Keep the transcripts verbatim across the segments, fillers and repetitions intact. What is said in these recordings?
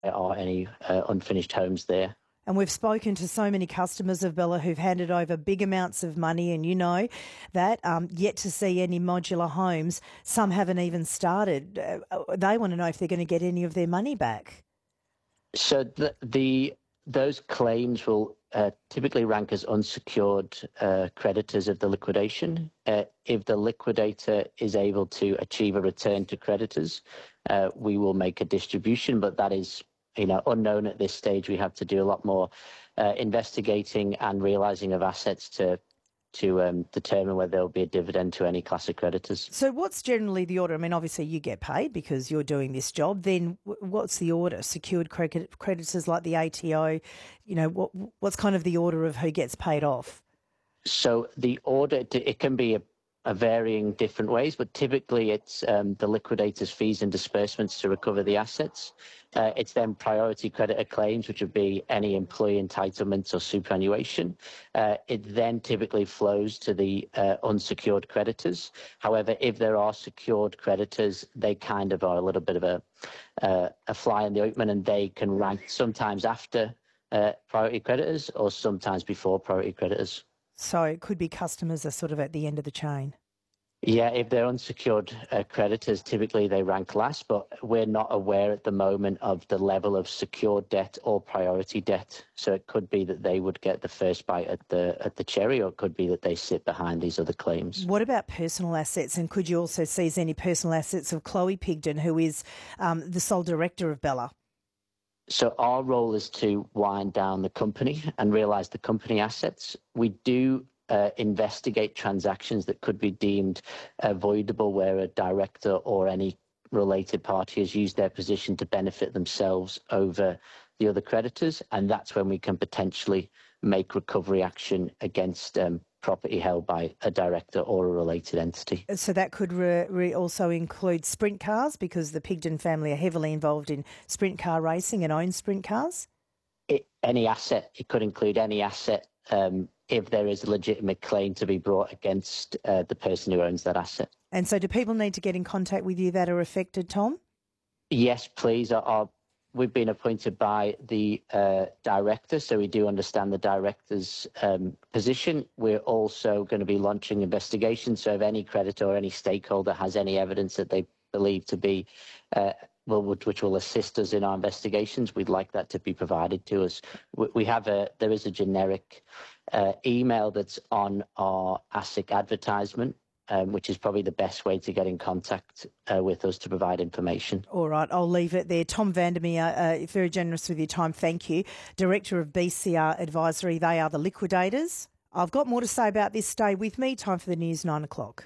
there are any uh, unfinished homes there. And we've spoken to so many customers of Bella who've handed over big amounts of money, and you know that, um, yet to see any modular homes. Some haven't even started. Uh, they want to know if they're going to get any of their money back. So the, the those claims will uh, typically rank as unsecured uh, creditors of the liquidation. Uh, if the liquidator is able to achieve a return to creditors, uh, we will make a distribution, but that is you know, unknown at this stage. We have to do a lot more uh, investigating and realising of assets to to um, determine whether there will be a dividend to any class of creditors. So what's generally the order? I mean, obviously you get paid because you're doing this job. Then what's the order? Secured credit, creditors like the A T O, you know, what what's kind of the order of who gets paid off? So the order, it can be a are varying different ways, but typically it's um, the liquidator's fees and disbursements to recover the assets. Uh, it's then priority creditor claims, which would be any employee entitlements or superannuation. Uh, it then typically flows to the uh, unsecured creditors. However, if there are secured creditors, they kind of are a little bit of a, uh, a fly in the ointment, and they can rank sometimes after uh, priority creditors or sometimes before priority creditors. So it could be customers are sort of at the end of the chain. Yeah, if they're unsecured uh, creditors, typically they rank last, but we're not aware at the moment of the level of secured debt or priority debt. So it could be that they would get the first bite at the at the cherry, or it could be that they sit behind these other claims. What about personal assets? And could you also seize any personal assets of Chloe Pigden, who is um, the sole director of Bella? So our role is to wind down the company and realise the company assets. We do uh, investigate transactions that could be deemed avoidable where a director or any related party has used their position to benefit themselves over the other creditors, and that's when we can potentially make recovery action against um, property held by a director or a related entity. So that could re- re also include sprint cars, because the Pigden family are heavily involved in sprint car racing and own sprint cars? It, any asset, it could include any asset um, if there is a legitimate claim to be brought against uh, the person who owns that asset. And so do people need to get in contact with you that are affected, Tom? Yes, please. Our, our We've been appointed by the uh, director, so we do understand the director's um, position. We're also going to be launching investigations, so if any creditor or any stakeholder has any evidence that they believe to be, uh, well, which will assist us in our investigations, we'd like that to be provided to us. We have a, there is a generic uh, email that's on our ASIC advertisement, Um, which is probably the best way to get in contact uh, with us to provide information. All right, I'll leave it there. Tom Vandermeer, uh, very generous with your time, thank you. Director of B C R Advisory, they are the liquidators. I've got more to say about this. Stay with me. Time for the news, nine o'clock.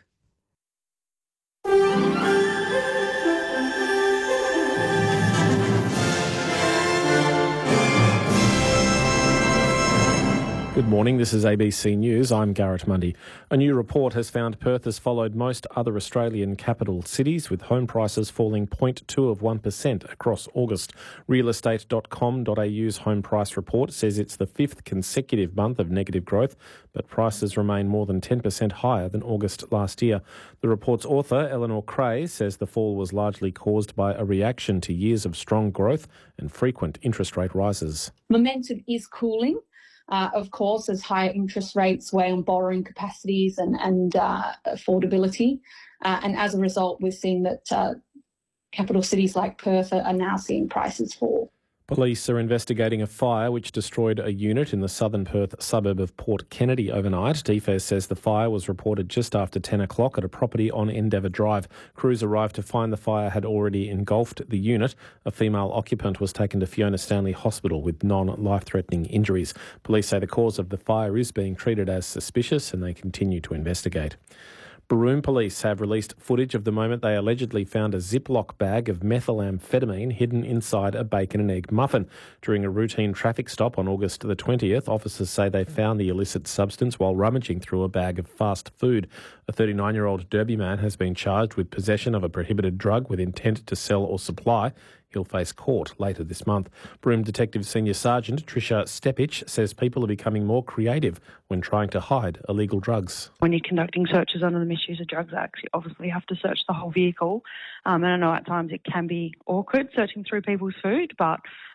Good morning, this is A B C News. I'm Garrett Mundy. A new report has found Perth has followed most other Australian capital cities, with home prices falling zero point two of one percent across August. real estate dot com dot a u's home price report says it's the fifth consecutive month of negative growth, but prices remain more than ten percent higher than August last year. The report's author, Eleanor Cray, says the fall was largely caused by a reaction to years of strong growth and frequent interest rate rises. Momentum is cooling. Uh, of course, as higher interest rates weigh on borrowing capacities and, and uh, affordability. Uh, and as a result, we're seeing that uh, capital cities like Perth are, are now seeing prices fall. Police are investigating a fire which destroyed a unit in the southern Perth suburb of Port Kennedy overnight. D F E S says the fire was reported just after ten o'clock at a property on Endeavour Drive. Crews arrived to find the fire had already engulfed the unit. A female occupant was taken to Fiona Stanley Hospital with non-life-threatening injuries. Police say the cause of the fire is being treated as suspicious and they continue to investigate. Broome Police have released footage of the moment they allegedly found a Ziploc bag of methamphetamine hidden inside a bacon and egg muffin. During a routine traffic stop on August the twentieth, officers say they found the illicit substance while rummaging through a bag of fast food. A thirty-nine-year-old Derby man has been charged with possession of a prohibited drug with intent to sell or supply. He'll face court later this month. Broome Detective Senior Sergeant Tricia Stepich says people are becoming more creative when trying to hide illegal drugs. When you're conducting searches under the Misuse of Drugs Act, you obviously have to search the whole vehicle. Um, and I know at times it can be awkward searching through people's food, but